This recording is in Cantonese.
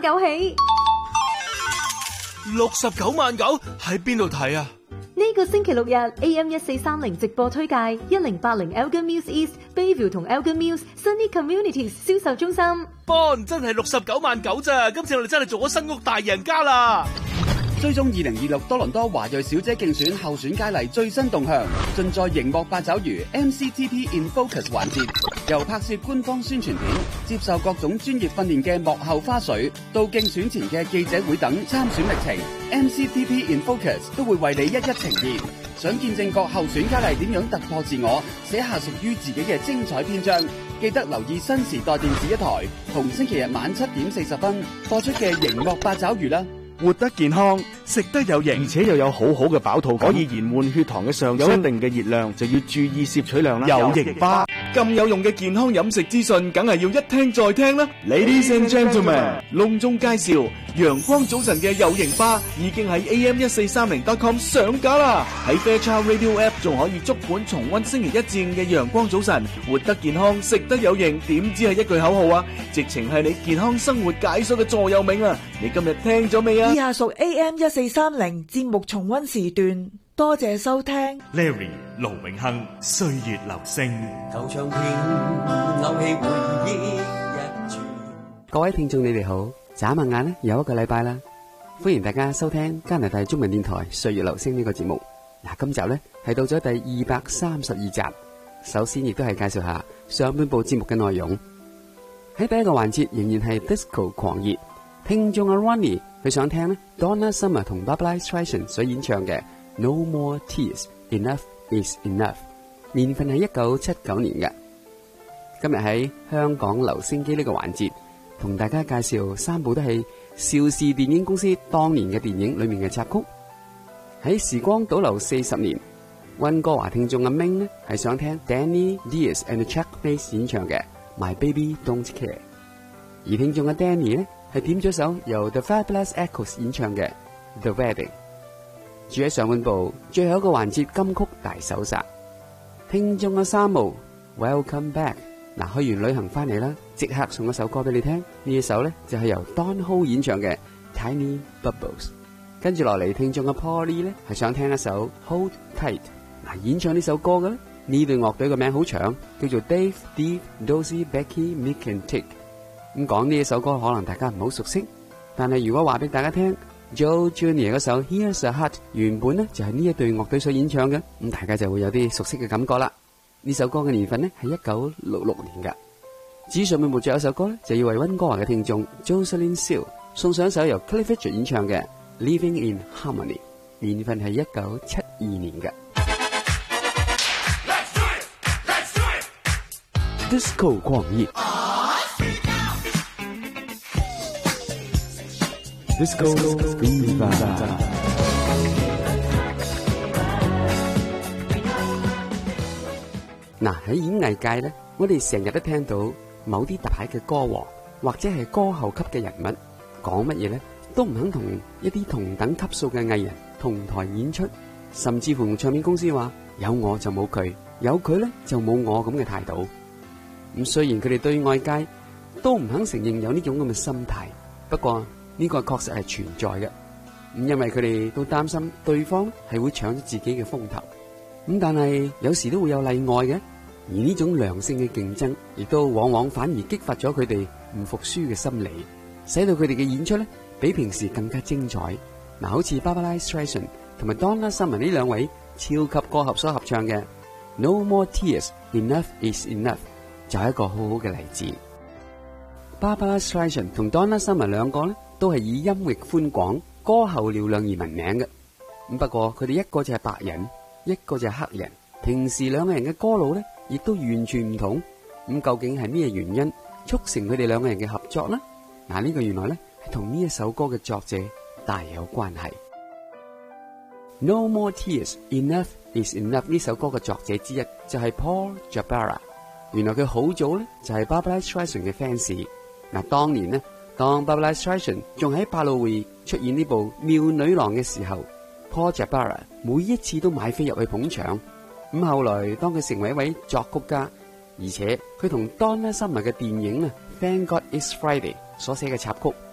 九起。 69萬九喺邊度睇啊？ 呢個星期六日 AM1430 直播推介1080 Elgin Mills East Bayview 同 Elgin Mills Sunny Communities 銷售中心。 幫真係69萬九咋，今次我哋真係做咗新屋大贏家啦！ 追蹤2026多倫多華裔小姐競選候選佳麗最新動向，盡在熒幕八爪魚 MCTP in Focus 環節，由拍攝官方宣傳片、接受各種專業訓練嘅幕後花絮，到競選前嘅記者會等參選歷程 ，MCTP in Focus 都會為你一一呈現。想見證各候選佳麗點樣突破自我，寫下屬於自己嘅精彩篇章，記得留意新時代電視一台，逢星期日晚7點40分播出嘅熒幕八爪魚啦。 活得健康，食得有營，而且又有好好嘅飽肚感，可以延緩血糖嘅上升。有一定嘅熱量就要注意攝取量啦。有營巴咁有用嘅健康飲食資訊，梗係要一聽再聽啦。Ladies and gentlemen， 隆重介紹陽光早晨嘅有營巴已經喺 AM1430.com 上架啦。喺 Fairchild Radio App 仲可以足本重溫星期1至5嘅陽光早晨，活得健康，食得有營，點知係一句口號啊？直情係你健康生活解鎖嘅座右銘啊！你今日聽咗未啊？ 以下屬 AM1430節目重溫時段，多謝收聽。 Larry 盧永亨，歲月留聲。 舊唱片勾起回憶一轉。 各位聽眾你哋好，眨下眼呢有一個禮拜啦，歡迎大家收聽加拿大中文電台歲月留聲呢個節目。嗱，今集呢係到咗第232集，首先亦都係介紹下上半部節目嘅內容。喺第一個環節仍然係 Disco 狂熱，聽眾阿 Ronnie 佢想聽呢 Donna Summer 同 Barbra Streisand 所演唱嘅 No More Tears Enough Is Enough， 年份係1979年嘅。今日喺香港留聲機呢個環節，同大家介紹3部都係邵氏電影公司當年嘅電影裏面嘅插曲。喺時光倒流40年，溫哥華聽眾阿 Ming 呢係想聽 Danny Diaz and Chuck Bass 演唱嘅 My Baby Don't Care， 而聽眾阿 Danny 呢係點咗首由 The Fabulous Echoes 演唱嘅 The Wedding。 住喺上半部最後一個環節金曲大搜殺，聽眾阿三毛 Welcome Back。 嗱，去完旅行翻嚟啦，即刻送一首歌俾你聽，呢一首呢就係由 Don Ho 演唱嘅 Tiny Bubbles。 跟住落嚟聽眾阿 Polly 呢係想聽一首 Hold Tight。 嗱，演唱呢首歌嘅呢隊樂隊嘅名好長，叫做 Dave Steve Dozy Becky Mick and Tig。咁講呢一首歌可能大家唔好熟悉，但係如果話俾大家聽 Joe Junior 嗰首 Here's a Heart 原本呢就係呢一隊樂隊所演唱嘅，咁大家就會有啲熟悉嘅感覺啦。呢首歌嘅年份呢係1966年噶。至於上面部最後一首歌呢，就要為溫哥華嘅聽眾 Jocelyn Seal 送上一首由 Cliff Richard 演唱嘅 Living in Harmony， 年份係1972年嘅。Disco 狂熱Disco Viva。 嗱，喺演藝界呢，我哋成日都聽到某啲大牌嘅歌王或者係歌后級嘅人物講乜嘢呢，都唔肯同一啲同等級數嘅藝人同台演出，甚至乎唱片公司話有我就冇佢，有佢呢就冇我咁嘅態度。咁雖然佢哋對外界都唔肯承認有呢種咁嘅心態，不過呢個確實係存在嘅。咁因為佢哋都擔心對方係會搶咗自己嘅風頭。咁但係有時都會有例外嘅，而呢種良性嘅競爭，亦都往往反而激發咗佢哋唔服輸嘅心理，使到佢哋嘅演出咧比平時更加精彩。嗱，好似 Barbra Streisand 同埋 Donna Summer 呢兩位超級歌合所合唱嘅 No More Tears Enough Is Enough 就係一個好好嘅例子。Barbra Streisand 同 Donna Summer 兩個咧都係以音域寬廣、歌喉嘹亮而聞名嘅。咁不過佢哋一個就係白人，一個就係黑人，平時兩個人嘅歌路咧亦都完全唔同。咁究竟係咩原因促成佢哋兩個人嘅合作呢？嗱，呢個原來咧係同呢一首歌嘅作者大有關係。No More Tears Enough Is Enough 呢首歌嘅作者之一就係 Paul Jabara。原來佢好早咧就係 Barbra Streisand 嘅 fans。嗱，當年呢，當 Barbra Streisand 仲喺百老匯出演呢部妙女郎嘅時候， Paul Jabara 每一次都買飛入去捧場。咁後來當佢成為一位作曲家，而且佢同 Donna Summer 嘅電影啊 Thank God It's Friday 所寫嘅插曲